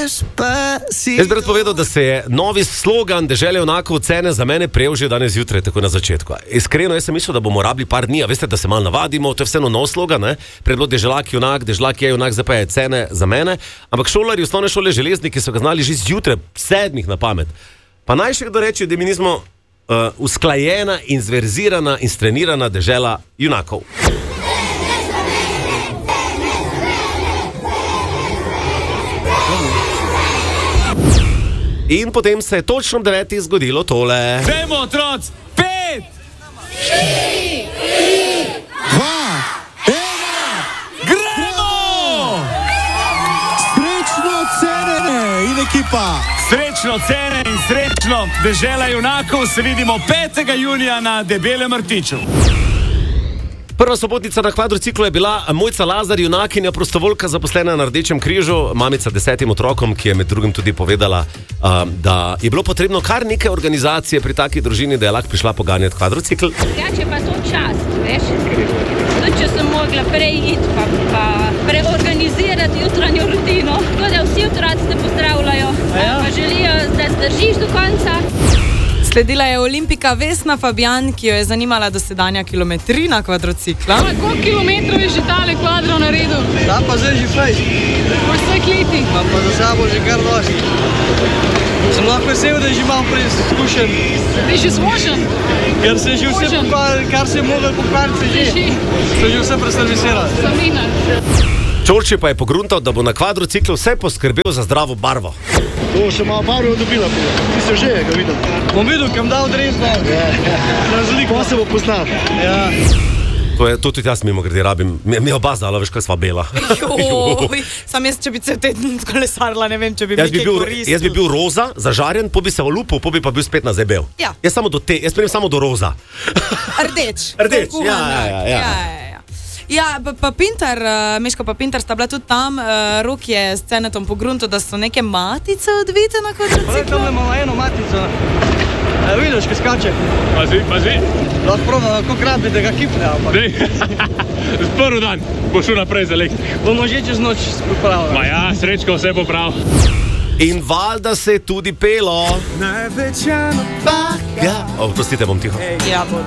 Jaz bi rad povedal, da se je novi slogan Dežele junakov cene za mene prejel že danes zjutraj, tako na začetku. Iskreno, jaz sem mislil, da bomo rabili par dni, a veste, da se malo navadimo, to je vseeno nov slogan, ne? Predlo deželak junak, deželak je junak, zdaj pa je cene za mene. Ampak šolarji osnovne šole Železniki so ga znali že zjutraj, 7 na pamet. Pa naj še kdo reče, da mi nismo usklajena, inverzirana in strenirana dežela junakov. In potem se je točno ob 9 zgodilo tole. Gremo, otroci! 5, 4, 3, 2, 1, gremo! Srečno Cene in ekipa! Srečno Cene in srečno Dežela junakov se vidimo 5. junija na Debelem rtiču. Prva sobotnica na kvadrociklu je bila Mojca Lazar, junakinja prostovoljka zaposlena na Rdečem križu, mamica 10 otrokom, ki je med drugim tudi povedala, da je bilo potrebno kar nekaj organizacije pri taki družini, da je lahko prišla poganjati kvadrocikl. Drugače pa to čast, veš? Tudi če sem mogla prej iti pa preorganizirati jutranjo rutino. Tako da vsi otroci te pozdravljajo, pa želijo, da zdržiš do konca. Sledila je olimpika Vesna Fabjan, ki jo je zanimala dosedanja kilometrina kvadrocikla. Koliko kilometrov je že tale kvadro naredil? Da pa zdaj že fej. Po vseh letih. Pa za sabo že kar dosti. Sem lahko vesel, da je že malo preizkušen. Ti že zmožen? Ker se je že vse kar se je mogel pokvariti, se že vse preservisirali. Samina. Čorči pa je pogruntal, da bo na kvadrociklu vse poskrbel za zdravo barvo. To še malo barvo dobila, ti se že ga videl. Bom videl, kam dal dres dal. Razliko. Pa se bo poznal. Ja. To tudi jaz mimo grede rabim. Mi oba zdala, veš, kaj sva bela. Joj, sam jaz, če bi se teden kolesarila, ne vem, če bi mi kaj koristil. Jaz bi bil roza, zažarjen, po bi se olupil, po bi pa bil spet nazaj bel. Ja. Jaz pridem samo do roza. Rdeč. Rdeč, Ja, pa Pintar, Meško pa Pintar sta bila tudi tam, Rok je s Cenetom pogrunto, da so neke matice odvite na kvadrociklu. Tam imamo eno matico. Vidiš, kaj skače. Pazi. Lahko probam, kako krabi, da ga kipne, ampak. Prvi dan bo šel naprej z elektriko. Bomo že čez noč pripravili. Ma ja, Srečko vse bo prav. In valjda se je tudi pelo. Največja napaka. Oprostite, bom tiho. Ja, bo.